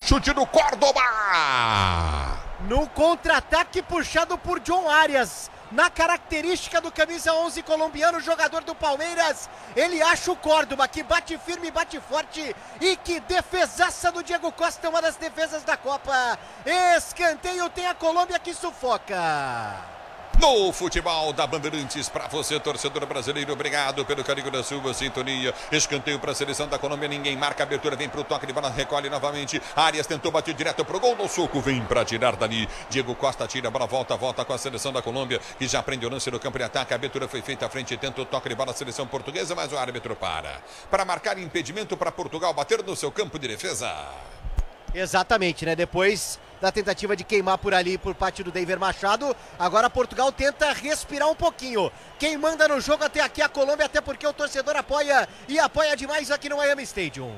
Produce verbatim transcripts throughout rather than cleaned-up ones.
chute do Córdoba. No contra-ataque puxado por John Arias. Na característica do camisa onze colombiano, jogador do Palmeiras, ele acha o Córdoba, que bate firme, bate forte, e que defesaça do Diego Costa, uma das defesas da Copa. Escanteio, tem a Colômbia que sufoca. No futebol da Bandeirantes, para você, torcedor brasileiro, obrigado pelo carinho da sua sintonia. Escanteio para a seleção da Colômbia, ninguém marca, abertura, vem para o toque de bola, recolhe novamente. Arias tentou bater direto pro gol, no soco, vem para tirar dali. Diego Costa tira a bola, volta, volta com a seleção da Colômbia, que já prende o lance no campo de ataque. A abertura foi feita à frente, tenta o toque de bola, a seleção portuguesa, mas o árbitro para. Para marcar impedimento para Portugal bater no seu campo de defesa. Exatamente, né? Depois da tentativa de queimar por ali por parte do David Machado, agora Portugal tenta respirar um pouquinho. Quem manda no jogo até aqui é a Colômbia, até porque o torcedor apoia e apoia demais aqui no Miami Stadium.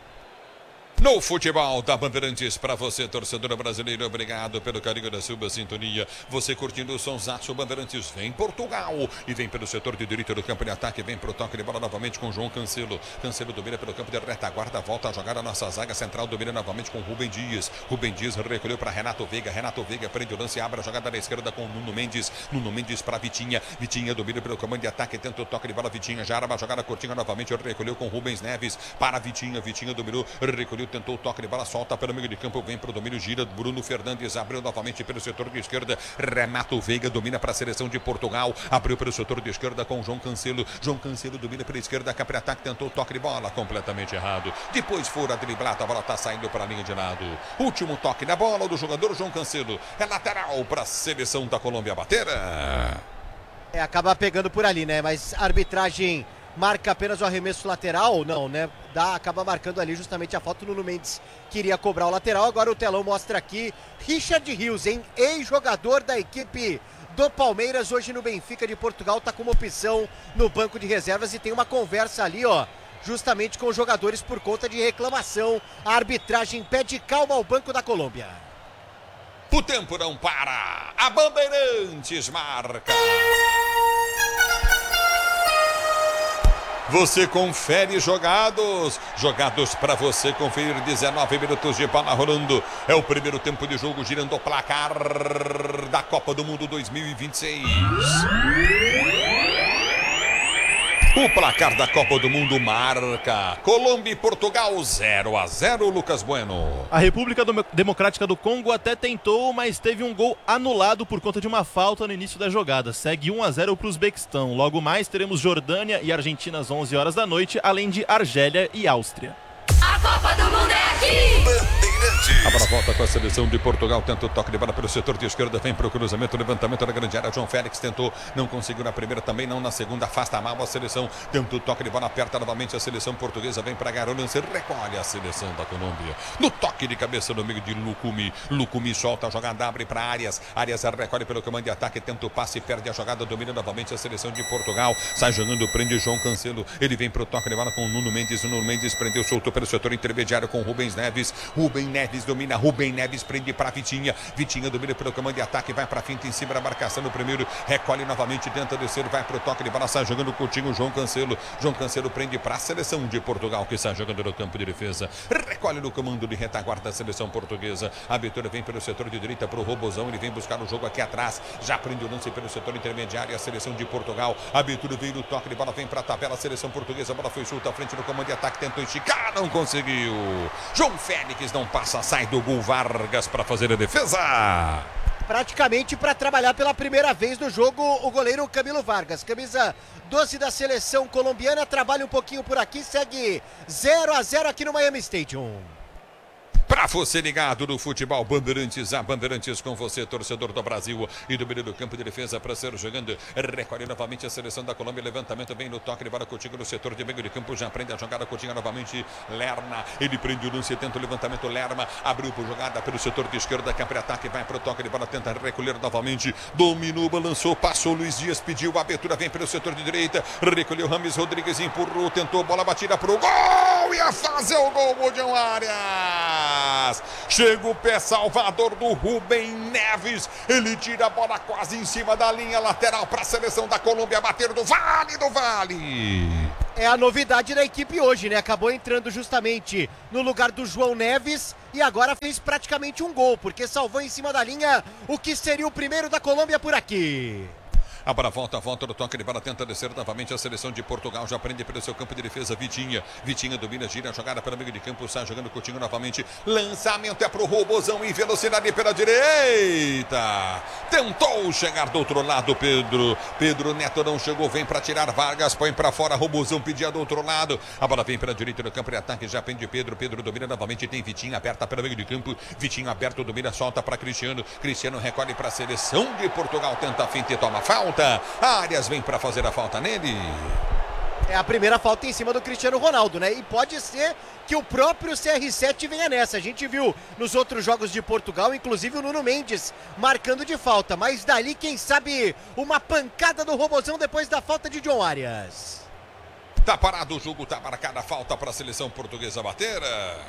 No futebol da Bandeirantes, para você, torcedor brasileiro, obrigado pelo carinho da sua sintonia. Você curtindo o sonsaço Bandeirantes, vem Portugal e vem pelo setor de direita do campo de ataque, vem pro toque de bola novamente com João Cancelo. Cancelo domina pelo campo de retaguarda, volta a jogar a nossa zaga central, domina novamente com Rubem Dias. Rubem Dias recolheu para Renato Veiga, Renato Veiga prende o lance, abre a jogada da esquerda com Nuno Mendes. Nuno Mendes para Vitinha, Vitinha domina pelo comando de ataque, tenta o toque de bola, Vitinha já arma a jogada curtinha novamente, recolheu com Rubens Neves para Vitinha, Vitinha dominou, recolheu, tentou o toque de bola, solta pelo meio de campo, vem para o domínio, gira Bruno Fernandes, abriu novamente pelo setor de esquerda, Renato Veiga domina para a seleção de Portugal, abriu pelo setor de esquerda com João Cancelo, João Cancelo domina pela esquerda, cá para ataque, tentou o toque de bola, completamente errado, depois fora driblada, a bola está saindo para a linha de lado, último toque na bola do jogador João Cancelo, é lateral para a seleção da Colômbia bater. É, acaba pegando por ali, né, mas a arbitragem marca apenas o arremesso lateral, não, né? Dá, acaba marcando ali justamente a falta. O Nuno Mendes queria cobrar o lateral. Agora o telão mostra aqui Richard Rios, hein? Ex-jogador da equipe do Palmeiras, hoje no Benfica de Portugal, tá como opção no banco de reservas e tem uma conversa ali, ó, justamente com os jogadores por conta de reclamação. A arbitragem pede calma ao banco da Colômbia. O tempo não para. A Bandeirantes marca. Você confere jogados, jogados para você conferir. Dezenove minutos de bola rolando. É o primeiro tempo de jogo, girando o placar da Copa do Mundo dois mil e vinte e seis. O placar da Copa do Mundo marca Colômbia e Portugal zero a zero, Lucas Bueno. A República Democrática do Congo até tentou, mas teve um gol anulado por conta de uma falta no início da jogada. Segue um a zero para o Uzbequistão. Logo mais teremos Jordânia e Argentina às onze horas da noite, além de Argélia e Áustria. A Copa do Mundo é aqui! A bola volta com a seleção de Portugal, tenta o toque de bola pelo setor de esquerda, vem para o cruzamento, levantamento da grande área, João Félix tentou, não conseguiu na primeira, também não na segunda, afasta mal a seleção, tenta o toque de bola, aperta novamente a seleção portuguesa, vem para Garolance, recolhe a seleção da Colômbia, no toque de cabeça no meio de Lucumi, Lucumi solta a jogada, abre para Arias, Arias recolhe pelo comando de ataque, tenta o passe, perde a jogada, domina novamente a seleção de Portugal, sai jogando, prende João Cancelo, ele vem para o toque de bola com o Nuno Mendes, o Nuno Mendes prendeu, soltou pelo setor intermediário com Rubens Neves, Rubem Neves domina, Rubem Neves prende para Vitinha, Vitinha domina pelo comando de ataque, vai para finta em cima da marcação no primeiro, recolhe novamente, tenta descer, vai para o toque de bola, sai jogando curtinho João Cancelo, João Cancelo prende para a seleção de Portugal, que está jogando no campo de defesa, recolhe no comando de retaguarda da seleção portuguesa, a abertura vem pelo setor de direita para o Robozão, ele vem buscar o jogo aqui atrás, já prende o lance pelo setor intermediário, a seleção de Portugal, a abertura veio no toque de bola, vem para a tabela, a seleção portuguesa, a bola foi solta à frente no comando de ataque, tentou esticar, não conseguiu, João Félix não passa, sai do gol Vargas para fazer a defesa. Praticamente para trabalhar pela primeira vez no jogo o goleiro Camilo Vargas, camisa doze da seleção colombiana, trabalha um pouquinho por aqui, segue zero a zero aqui no Miami Stadium. Para você ligado no futebol Bandeirantes, a Bandeirantes com você, torcedor do Brasil, e do meio do campo de defesa para ser jogando, recolhe novamente a seleção da Colômbia, levantamento bem no toque de bola, Coutinho no setor de meio de campo, já prende a jogada, Coutinho novamente, Lerma, ele prende o lance, tenta o levantamento, Lerma, abriu por jogada pelo setor de esquerda, que abre ataque, vai para o toque de bola, tenta recolher novamente, dominou, balançou, passou, Luiz Dias pediu a abertura, vem pelo setor de direita, recolheu Rames Rodrigues, empurrou, tentou, bola batida para o gol, e a fazer o gol, Bodião Arias. Chega o pé salvador do Rubem Neves, ele tira a bola quase em cima da linha lateral para a seleção da Colômbia bater do Vale do Vale. É a novidade da equipe hoje, né? Acabou entrando justamente no lugar do João Neves e agora fez praticamente um gol, porque salvou em cima da linha o que seria o primeiro da Colômbia por aqui. A bola volta, volta do toque de bola, tenta descer novamente a seleção de Portugal, já prende pelo seu campo de defesa, Vitinha, Vitinha domina, gira a jogada pelo meio de campo, sai jogando Coutinho novamente, lançamento é pro Robozão em velocidade pela direita, tentou chegar do outro lado, Pedro, Pedro Neto não chegou, vem para tirar Vargas, põe para fora, Robozão pedia do outro lado, a bola vem pela direita no campo de ataque, já prende Pedro, Pedro domina novamente, tem Vitinha, aperta pelo meio de campo, Vitinho aberto, domina, solta para Cristiano, Cristiano recolhe para a seleção de Portugal, tenta a finta e toma falta. Arias vem para fazer a falta nele. É a primeira falta em cima do Cristiano Ronaldo, né? E pode ser que o próprio C R sete venha nessa. A gente viu nos outros jogos de Portugal, inclusive o Nuno Mendes marcando de falta. Mas dali, quem sabe, uma pancada do Robozão depois da falta de John Arias. Tá parado o jogo, tá marcada a falta para a seleção portuguesa bater.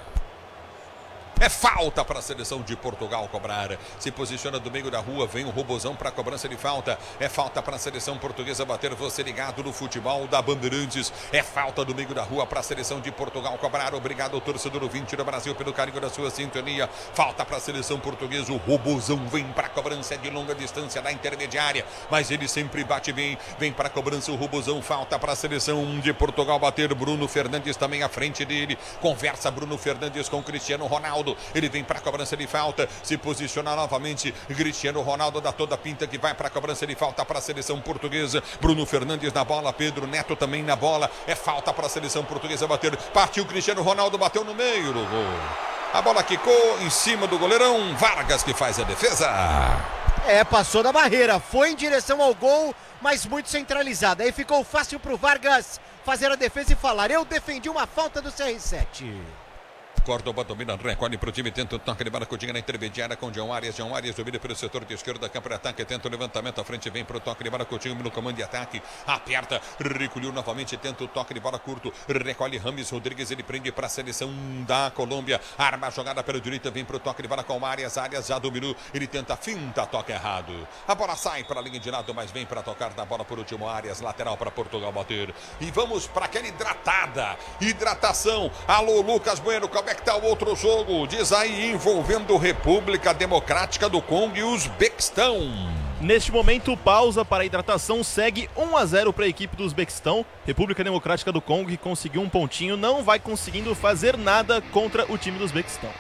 É falta para a seleção de Portugal cobrar. Se posiciona do meio da rua, vem o Robozão para a cobrança de falta. É falta para a seleção portuguesa bater. Você ligado no futebol da Bandeirantes. É falta do meio da rua para a seleção de Portugal cobrar. Obrigado, torcedor ouvinte do Brasil, pelo carinho da sua sintonia. Falta para a seleção portuguesa. O Robozão vem para a cobrança de longa distância da intermediária. Mas ele sempre bate bem. Vem para a cobrança o Robozão. Falta para a seleção de Portugal bater. Bruno Fernandes também à frente dele. Conversa Bruno Fernandes com Cristiano Ronaldo. Ele vem para a cobrança de falta, se posiciona novamente, Cristiano Ronaldo dá toda a pinta que vai para a cobrança de falta para a seleção portuguesa, Bruno Fernandes na bola, Pedro Neto também na bola, é falta para a seleção portuguesa bater, partiu Cristiano Ronaldo, bateu no meio do gol, a bola quicou em cima do goleirão, Vargas que faz a defesa. É, passou da barreira, foi em direção ao gol, mas muito centralizada, aí ficou fácil para o Vargas fazer a defesa e falar, eu defendi uma falta do C R sete. Córdoba domina, recolhe para o time, tenta o toque de bola, Coutinho na intermediária com John Arias, John Arias domina pelo setor de esquerda, campo de ataque, tenta o levantamento à frente, vem para o toque de bola, Coutinho no comando de ataque, aperta, recolheu novamente, tenta o toque de bola curto, recolhe Rames Rodrigues, ele prende para a seleção da Colômbia, arma a jogada pela direita, vem para o toque de bola com Arias, Arias já dominou, ele tenta finta, toque errado, a bola sai para a linha de lado, mas vem para tocar na bola por último, Arias, lateral para Portugal bater, e vamos para aquela hidratada, hidratação, alô Lucas Bueno, como é que tá o outro jogo? Diz aí, envolvendo República Democrática do Congo e Uzbequistão. Neste momento, pausa para a hidratação, segue um a zero para a equipe do Uzbequistão. República Democrática do Congo, que conseguiu um pontinho, não vai conseguindo fazer nada contra o time do Uzbequistão.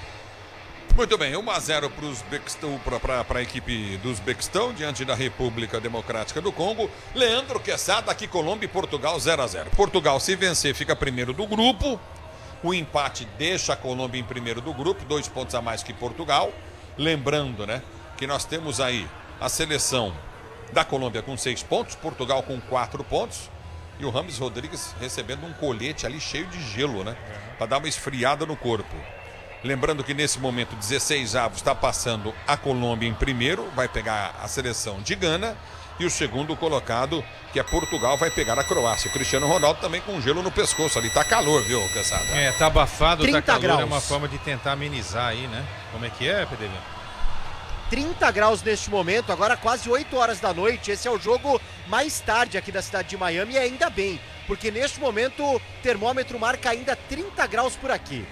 Muito bem, um a zero para a equipe do Uzbequistão, diante da República Democrática do Congo. Leandro Quesada, aqui Colômbia e Portugal zero a zero. Portugal, se vencer, fica primeiro do grupo. O empate deixa a Colômbia em primeiro do grupo, dois pontos a mais que Portugal. Lembrando, né, que nós temos aí a seleção da Colômbia com seis pontos, Portugal com quatro pontos. E o Rames Rodrigues recebendo um colete ali cheio de gelo, né, para dar uma esfriada no corpo. Lembrando que nesse momento dezesseis avos está passando a Colômbia em primeiro, vai pegar a seleção de Gana. E o segundo colocado, que é Portugal, vai pegar a Croácia. O Cristiano Ronaldo também com gelo no pescoço ali. Tá calor, viu, Cansada? É, tá abafado, tá calor. Graus. É uma forma de tentar amenizar aí, né? Como é que é, P D V? trinta graus neste momento, agora quase oito horas da noite. Esse é o jogo mais tarde aqui da cidade de Miami e ainda bem, porque neste momento o termômetro marca ainda trinta graus por aqui.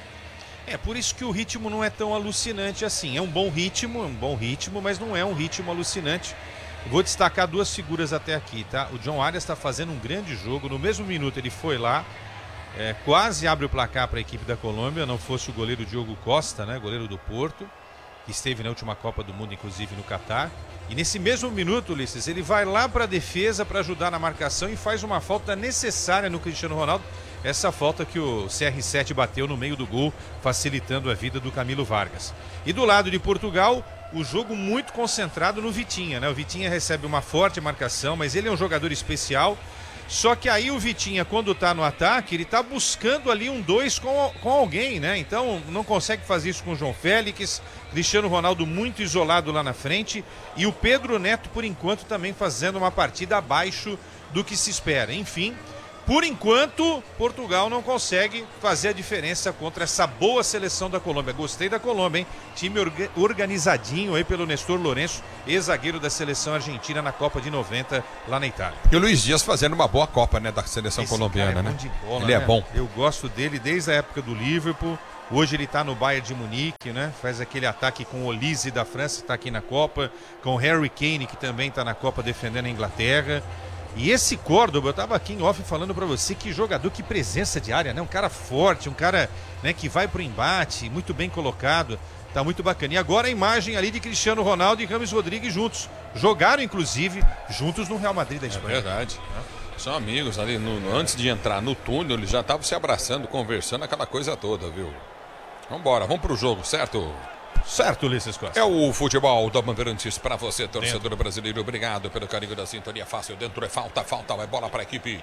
É por isso que o ritmo não é tão alucinante assim. É um bom ritmo, é um bom ritmo, mas não é um ritmo alucinante. Vou destacar duas figuras até aqui, tá? O John Arias está fazendo um grande jogo. No mesmo minuto ele foi lá, é, quase abre o placar para a equipe da Colômbia. Não fosse o goleiro Diogo Costa, né? Goleiro do Porto, que esteve na última Copa do Mundo, inclusive no Catar. E nesse mesmo minuto, Ulisses, ele vai lá para a defesa para ajudar na marcação e faz uma falta necessária no Cristiano Ronaldo. Essa falta que o C R sete bateu no meio do gol, facilitando a vida do Camilo Vargas. E do lado de Portugal, o jogo muito concentrado no Vitinha, né? O Vitinha recebe uma forte marcação, mas ele é um jogador especial. Só que aí o Vitinha, quando tá no ataque, ele tá buscando ali um dois com, com alguém, né? Então não consegue fazer isso com o João Félix, Cristiano Ronaldo muito isolado lá na frente e o Pedro Neto, por enquanto, também fazendo uma partida abaixo do que se espera. Enfim, por enquanto, Portugal não consegue fazer a diferença contra essa boa seleção da Colômbia. Gostei da Colômbia, hein? Time orga organizadinho aí pelo Nestor Lourenço, ex-zagueiro da seleção argentina na Copa de noventa, lá na Itália. E o Luiz Dias fazendo uma boa Copa, né, da seleção Esse colombiana, cara é né? bom de bola, ele né? é bom. Eu gosto dele desde a época do Liverpool. Hoje ele está no Bayern de Munique, né? Faz aquele ataque com o Olise da França, está aqui na Copa. Com o Harry Kane, que também está na Copa defendendo a Inglaterra. E esse Córdoba, eu estava aqui em off falando para você, que jogador, que presença de área, né? Um cara forte, um cara, né, que vai pro embate, muito bem colocado. Tá muito bacana. E agora a imagem ali de Cristiano Ronaldo e Rames Rodrigues juntos. Jogaram, inclusive, juntos no Real Madrid da Espanha. É verdade. São amigos ali. No, no, antes de entrar no túnel, eles já estavam se abraçando, conversando, aquela coisa toda, viu? Vambora, vamos pro jogo, certo? Certo, Ulisses Costa. É o futebol da Bandeirantes para você, torcedor dentro. brasileiro. Obrigado pelo carinho da sintonia. Fácil dentro, é falta, falta, vai bola para a equipe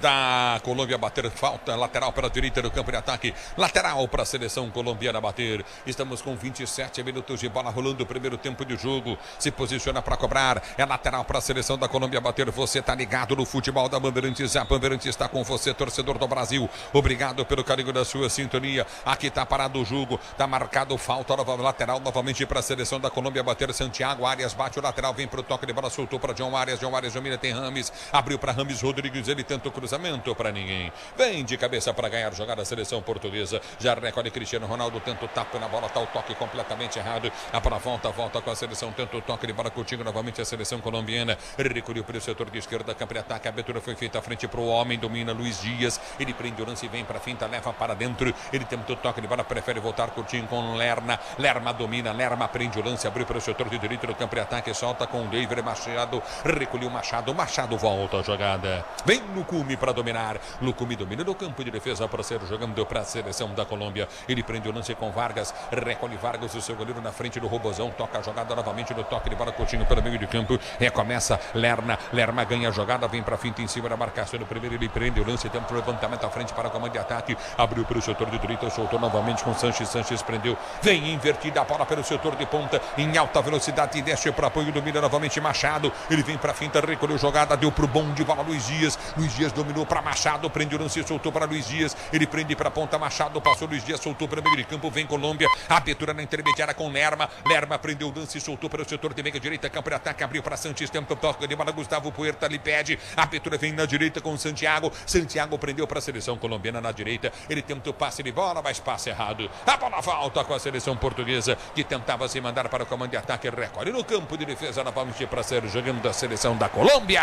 da Colômbia bater, falta, lateral para a direita do campo de ataque, lateral para a seleção colombiana bater. Estamos com vinte e sete minutos de bola rolando o primeiro tempo de jogo. Se posiciona para cobrar, é lateral para a seleção da Colômbia bater. Você tá ligado no futebol da Bandeirantes, a Bandeirantes está com você, torcedor do Brasil. Obrigado pelo carinho da sua sintonia. Aqui tá parado o jogo, tá marcado falta, nova lateral novamente para a seleção da Colômbia bater. Santiago Arias bate o lateral, vem para o toque de bola, soltou para John Arias. John Arias domina, tem Rames, abriu para Rames Rodrigues, ele tenta o cruzamento para ninguém. Vem de cabeça para ganhar jogada a seleção portuguesa. Já recolhe Cristiano Ronaldo, tenta o tapa na bola, tá o toque completamente errado. A bola volta, volta com a seleção, tenta o toque de bola curtindo novamente a seleção colombiana. Recolheu para o setor de esquerda, campo de ataque, a abertura foi feita à frente para o homem, domina Luiz Dias. Ele prende o lance e vem para a finta, leva para dentro. Ele tenta o toque de bola, prefere voltar curtindo com Lerma. Lerma domina, Lerma prende o lance, abriu para o setor de direito do campo de ataque, solta com o David Machado, recolheu Machado, Machado volta a jogada, vem Lucumi para dominar, Lucumi domina no campo de defesa para ser jogando para a seleção da Colômbia. Ele prende o lance com Vargas, recolhe Vargas, o seu goleiro na frente do Robozão, toca a jogada novamente no toque de bola, Coutinho pelo meio de campo, recomeça Lerma, Lerma ganha a jogada, vem para a finta em cima da marcação do primeiro, ele prende o lance, tenta o levantamento à frente para o comando de ataque, abriu para o setor de direita, soltou novamente com Sanches, Sanches prendeu, vem invertida a bola pelo setor de ponta, em alta velocidade, desce para apoio, domina novamente Machado, ele vem para a finta, recolheu jogada, deu pro bom de bola Luiz Dias, Luiz Dias dominou para Machado, prende o lance, soltou para Luiz Dias, ele prende para a ponta, Machado passou, Luiz Dias soltou para o meio de campo, vem Colômbia, abertura na intermediária com Lerma, Lerma prendeu o lance, soltou para o setor de meia direita, campo de ataque, abriu para Sanches, tempo toque de bola, Gustavo Puerta lhe pede, a abertura vem na direita com Santiago, Santiago prendeu para a seleção colombiana na direita, ele tenta o passe de bola, mas passe errado, a bola volta com a seleção portuguesa, que tentava se mandar para o comando de ataque, recolhe no campo de defesa novamente para ser jogando da seleção da Colômbia.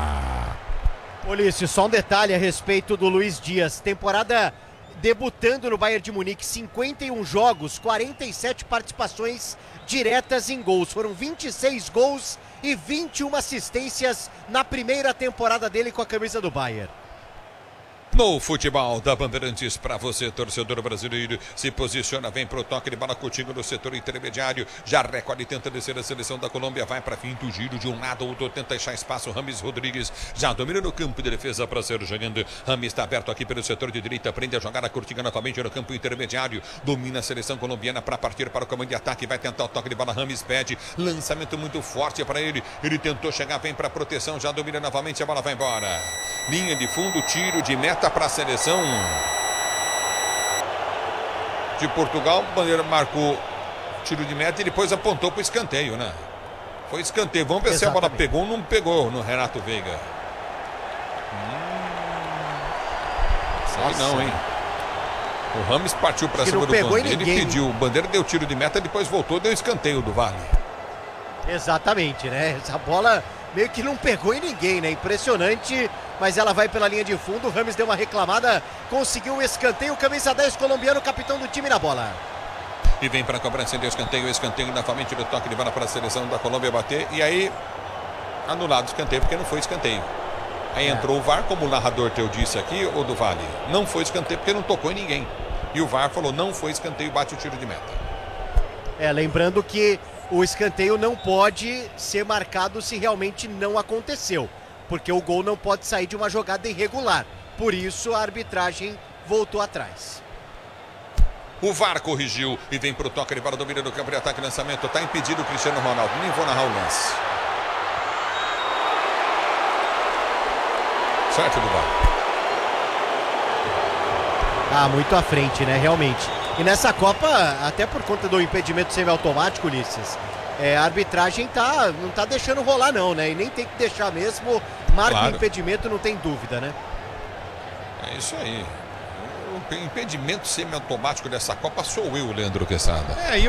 Ulisses, só um detalhe a respeito do Luiz Dias, temporada debutando no Bayern de Munique, cinquenta e um jogos, quarenta e sete participações diretas em gols, foram vinte e seis gols e vinte e uma assistências na primeira temporada dele com a camisa do Bayern. No futebol da Bandeirantes, para você, torcedor brasileiro, se posiciona, vem pro toque de bola, Coutinho no setor intermediário, já recolhe, tenta descer a seleção da Colômbia, vai para fim do giro de um lado, outro tenta achar espaço, Rames Rodrigues já domina no campo de defesa para ser jogando, Rames está aberto aqui pelo setor de direita, prende a jogada, Coutinho novamente no campo intermediário, domina a seleção colombiana para partir para o comando de ataque, vai tentar o toque de bola, Rames pede, lançamento muito forte para ele, ele tentou chegar, vem para a proteção, já domina novamente, a bola vai embora, linha de fundo, tiro de meta para a seleção de Portugal. O Bandeira marcou tiro de meta e depois apontou para o escanteio, né? Foi escanteio. Vamos ver Exatamente. se a bola pegou ou não pegou no Renato Veiga. Hum, sei não, hein? O Rames partiu para cima do Bandeira. Ele pediu. O Bandeira deu tiro de meta, depois voltou, deu escanteio do Vale. Exatamente, né? Essa bola meio que não pegou em ninguém, né? Impressionante, mas ela vai pela linha de fundo. O Rames deu uma reclamada, conseguiu um escanteio. Camisa dez colombiano, capitão do time na bola. E vem para a cobrança de escanteio, escanteio novamente do toque de bola para a seleção da Colômbia bater. E aí, anulado o escanteio, porque não foi escanteio. Aí é. entrou o V A R, como o narrador teu disse aqui, ou do Vale. Não foi escanteio porque não tocou em ninguém. E o V A R falou, não foi escanteio, bate o tiro de meta. É, lembrando que o escanteio não pode ser marcado se realmente não aconteceu, porque o gol não pode sair de uma jogada irregular. Por isso a arbitragem voltou atrás. O V A R corrigiu e vem para o toque de bola, domina do campo de ataque, lançamento. Está impedido o Cristiano Ronaldo. Nem vou narrar o lance. Certo, do V A R. Ah, muito à frente, né? Realmente. E nessa Copa, até por conta do impedimento semiautomático, Ulisses, é, a arbitragem tá, não tá deixando rolar não, né? E nem tem que deixar mesmo. Marca Claro. o impedimento, não tem dúvida, né? É isso aí. O impedimento semiautomático dessa Copa sou eu, Leandro Quesada. É, e